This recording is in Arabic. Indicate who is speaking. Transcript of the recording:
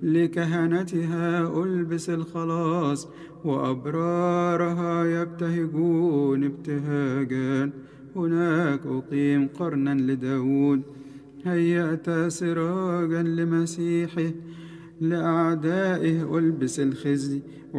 Speaker 1: لكهنتها ألبس الخلاص، وأبرارها يبتهجون ابتهاجا. هناك أقيم قرنا لداود، هيأت سراجا لمسيحه، لأعدائه ألبس الخزي